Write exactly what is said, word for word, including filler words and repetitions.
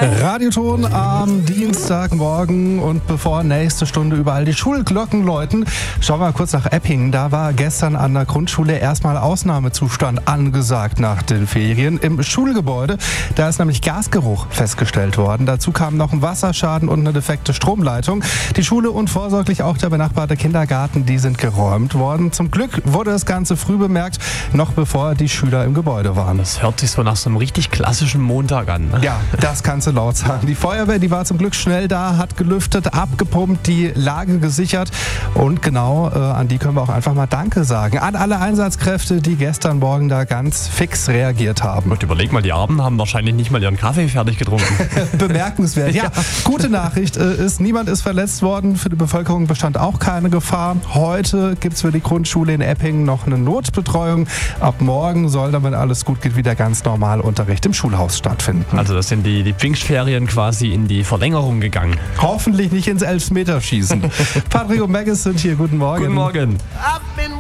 Radioton am Dienstagmorgen und bevor nächste Stunde überall die Schulglocken läuten, schauen wir mal kurz nach Eppingen. Da war gestern an der Grundschule erstmal Ausnahmezustand angesagt nach den Ferien im Schulgebäude. Da ist nämlich Gasgeruch festgestellt worden. Dazu kam noch ein Wasserschaden und eine defekte Stromleitung. Die Schule und vorsorglich auch der benachbarte Kindergarten, die sind geräumt worden. Zum Glück wurde das Ganze früh bemerkt, noch bevor die Schüler im Gebäude waren. Das hört sich so nach so einem richtig klassischen Montag an. Ne? Ja, das kannst du laut sagen. Die Feuerwehr, die war zum Glück schnell da, hat gelüftet, abgepumpt, die Lage gesichert. Und genau äh, an die können wir auch einfach mal Danke sagen. An alle Einsatzkräfte, die gestern Morgen da ganz fix reagiert haben. Und überleg mal, die Armen haben wahrscheinlich nicht mal ihren Kaffee fertig getrunken. Bemerkenswert. Ja, gute Nachricht äh, ist, niemand ist verletzt worden. Für die Bevölkerung bestand auch keine Gefahr. Heute gibt es für die Grundschule in Eppingen noch eine Notbetreuung. Ab morgen soll dann, wenn alles gut geht, wieder ganz normal Unterricht im Schulhaus stattfinden. Also das sind die, die Pfingstferien quasi in die Verlängerung gegangen. Hoffentlich nicht ins Elfmeterschießen. Patrick und Maggis sind hier. Guten Morgen. Guten Morgen. Ab